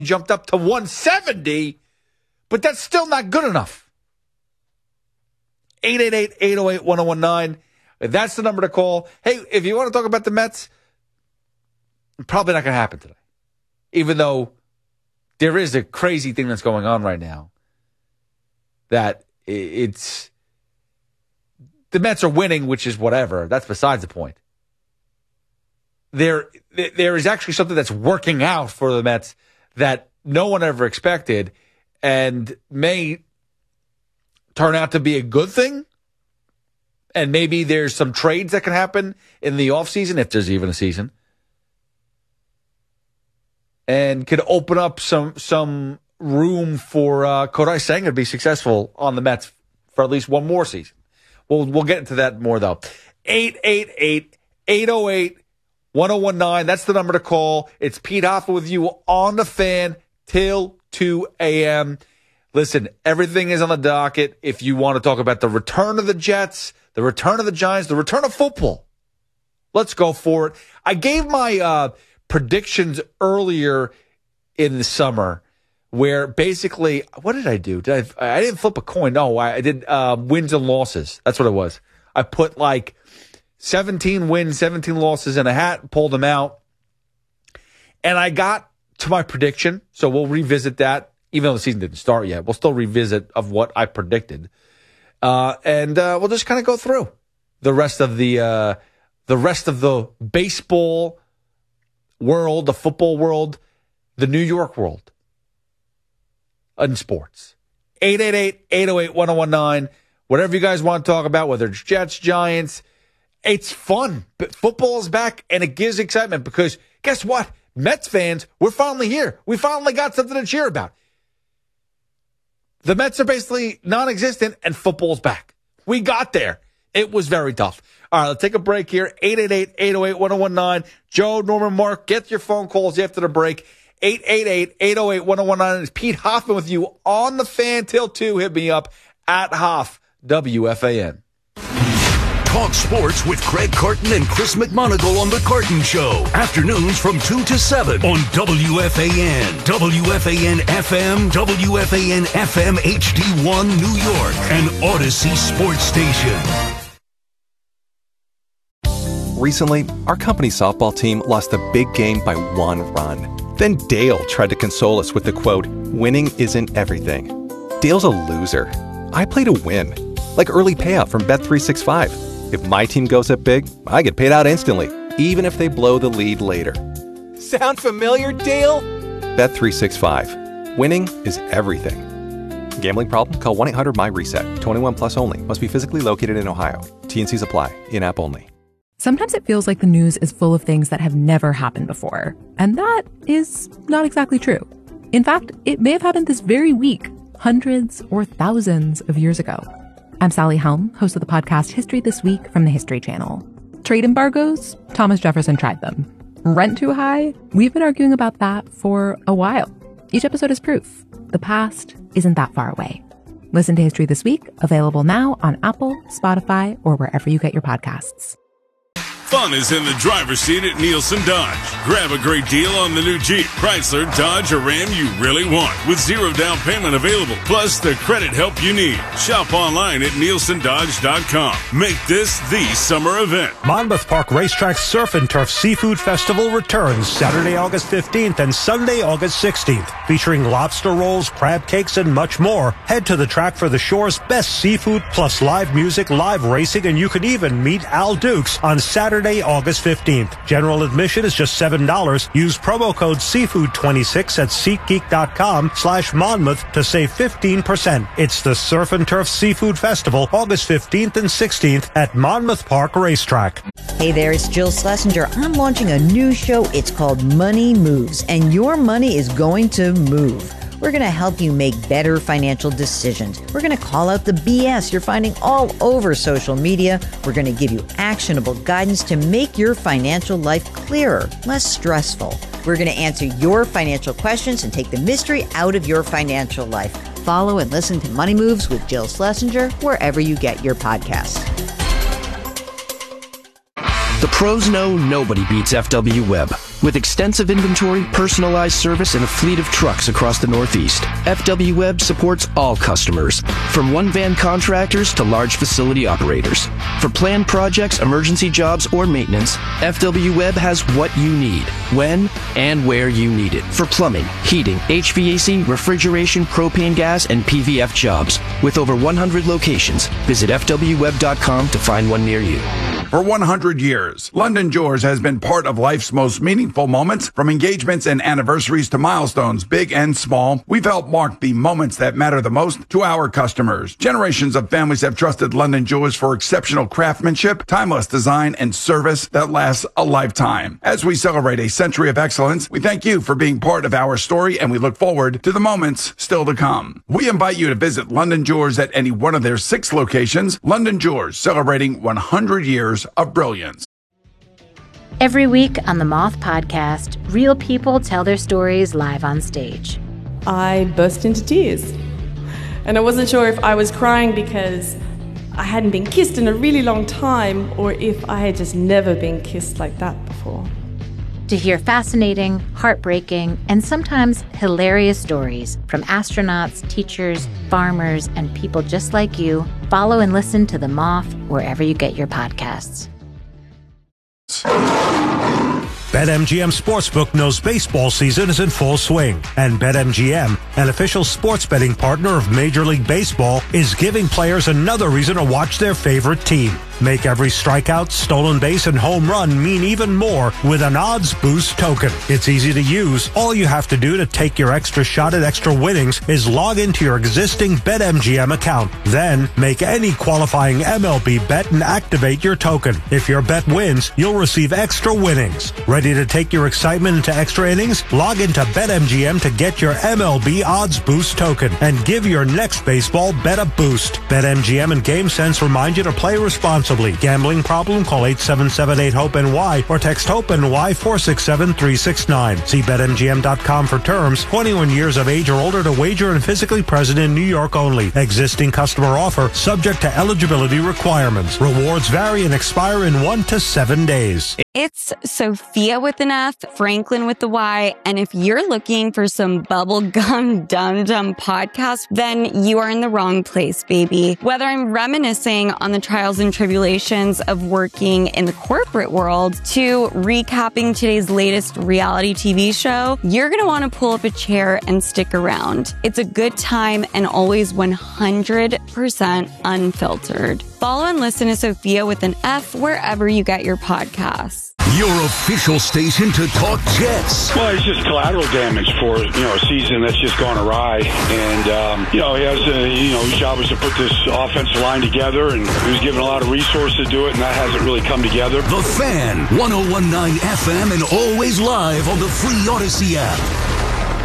jumped up to 170, but that's still not good enough. 888-808-1019. That's the number to call. Hey, if you want to talk about the Mets, probably not going to happen today. Even though there is a crazy thing that's going on right now. That it's... The Mets are winning, which is whatever. That's besides the point. There is actually something that's working out for the Mets that no one ever expected and may turn out to be a good thing. And maybe there's some trades that can happen in the offseason, if there's even a season, and could open up some room for Kodai Senga to be successful on the Mets for at least one more season. We'll get into that more, though. 888-808-1019. That's the number to call. It's Pete Hoffman with you on the Fan till 2 a.m. Listen, everything is on the docket. If you want to talk about the return of the Jets, the return of the Giants, the return of football, let's go for it. I gave my predictions earlier in the summer where basically, what did I do? I didn't flip a coin. No, I did wins and losses. That's what it was. I put like 17 wins, 17 losses in a hat, pulled them out. And I got to my prediction. So we'll revisit that. Even though the season didn't start yet, we'll still revisit of what I predicted. And we'll just kind of go through the rest of the baseball world, the football world, the New York world in sports. 888-808-1019. Whatever you guys want to talk about, whether it's Jets, Giants, it's fun. But football is back, and it gives excitement because guess what? Mets fans, we're finally here. We finally got something to cheer about. The Mets are basically non-existent, and football's back. We got there. It was very tough. All right, let's take a break here. 888-808-1019. Joe, Norman, Mark, get your phone calls after the break. 888-808-1019. It's Pete Hoffman with you on the Fan till 2. Hit me up at Hoff, WFAN. Talk sports with Craig Carton and Chris McMonagle on The Carton Show. Afternoons from 2 to 7 on WFAN, WFAN FM, WFAN FM HD1 New York, and Odyssey Sports Station. Recently, our company's softball team lost a big game by 1 run. Then Dale tried to console us with the quote, "Winning isn't everything." Dale's a loser. I play to win, like early payout from Bet365. If my team goes up big, I get paid out instantly, even if they blow the lead later. Sound familiar, Dale? Bet365. Winning is everything. Gambling problem? Call 1-800-MY-RESET. 21 plus only. Must be physically located in Ohio. T&Cs apply. In-app only. Sometimes it feels like the news is full of things that have never happened before. And that is not exactly true. In fact, it may have happened this very week, hundreds or thousands of years ago. I'm Sally Helm, host of the podcast History This Week from the History Channel. Trade embargoes? Thomas Jefferson tried them. Rent too high? We've been arguing about that for a while. Each episode is proof. The past isn't that far away. Listen to History This Week, available now on Apple, Spotify, or wherever you get your podcasts. Fun is in the driver's seat at Nielsen Dodge. Grab a great deal on the new Jeep, Chrysler, Dodge, or Ram you really want with zero down payment available, plus the credit help you need. Shop online at nielsendodge.com. Make this the summer event. Monmouth Park Racetrack's Surf and Turf Seafood Festival returns Saturday, August 15th and Sunday, August 16th, featuring lobster rolls, crab cakes, and much more. Head to the track for the shore's best seafood, plus live music, live racing, and you can even meet Al Dukes on Saturday, August 15th. General admission is just $7. Use promo code SEAFOOD26 at SeatGeek.com/Monmouth to save 15%. It's the Surf and Turf Seafood Festival, August 15th and 16th at Monmouth Park Racetrack. Hey there, it's Jill Schlesinger. I'm launching a new show. It's called Money Moves, and your money is going to move. We're going to help you make better financial decisions. We're going to call out the BS you're finding all over social media. We're going to give you actionable guidance to make your financial life clearer, less stressful. We're going to answer your financial questions and take the mystery out of your financial life. Follow and listen to Money Moves with Jill Schlesinger wherever you get your podcasts. The pros know nobody beats FW Web. With extensive inventory, personalized service, and a fleet of trucks across the Northeast, FW Web supports all customers, from one-van contractors to large facility operators. For planned projects, emergency jobs, or maintenance, FW Web has what you need, when and where you need it. For plumbing, heating, HVAC, refrigeration, propane gas, and PVF jobs. With over 100 locations, visit FWWeb.com to find one near you. For 100 years, London Jewelers has been part of life's most meaningful moments, from engagements and anniversaries to milestones, big and small. We've helped mark the moments that matter the most to our customers. Generations of families have trusted London Jewelers for exceptional craftsmanship, timeless design, and service that lasts a lifetime. As we celebrate a century of excellence, we thank you for being part of our story, and we look forward to the moments still to come. We invite you to visit London Jewelers at any one of their 6 locations. London Jewelers, celebrating 100 years of brilliance. Every week on the Moth Podcast, real people tell their stories live on stage. I burst into tears. And I wasn't sure if I was crying because I hadn't been kissed in a really long time, or if I had just never been kissed like that before. To hear fascinating, heartbreaking, and sometimes hilarious stories from astronauts, teachers, farmers, and people just like you, follow and listen to The Moth wherever you get your podcasts. BetMGM Sportsbook knows baseball season is in full swing, and BetMGM, an official sports betting partner of Major League Baseball, is giving players another reason to watch their favorite team. Make every strikeout, stolen base, and home run mean even more with an Odds Boost token. It's easy to use. All you have to do to take your extra shot at extra winnings is log into your existing BetMGM account. Then, make any qualifying MLB bet and activate your token. If your bet wins, you'll receive extra winnings. Ready to take your excitement into extra innings? Log into BetMGM to get your MLB Odds Boost token and give your next baseball bet a boost. BetMGM and GameSense remind you to play responsibly. Gambling problem? Call 877-8-HOPE-NY or text HOPE-NY 467-369. See BetMGM.com for terms. 21 years of age or older to wager and physically present in New York only. Existing customer offer subject to eligibility requirements. Rewards vary and expire in 1 to 7 days. It's Sophia with an F, Franklin with the Y, and if you're looking for some bubblegum dum-dum podcast, then you are in the wrong place, baby. Whether I'm reminiscing on the trials and tribulations of working in the corporate world to recapping today's latest reality TV show, you're going to want to pull up a chair and stick around. It's a good time and always 100% unfiltered. Follow and listen to Sophia with an F wherever you get your podcasts. Your official station to talk Jets. Well, it's just collateral damage for, a season that's just gone awry. And, he has his job was to put this offensive line together, and he was given a lot of resources to do it, and that hasn't really come together. The Fan, 101.9 FM, and always live on the free Odyssey app.